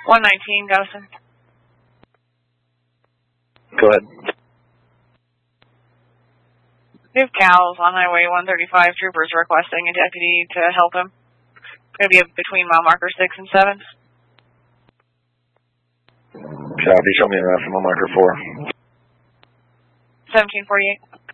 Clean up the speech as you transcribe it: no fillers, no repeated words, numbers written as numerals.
119, Gunnison. Go ahead. We have cows on Highway 135. Troopers requesting a deputy to help him. It's going to be between mile marker 6 and 7. Copy. Show me around from mile marker 4. 1748.